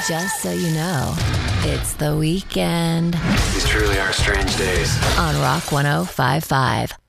Just so you know, it's the weekend. These truly are strange days. On Rock 105.5.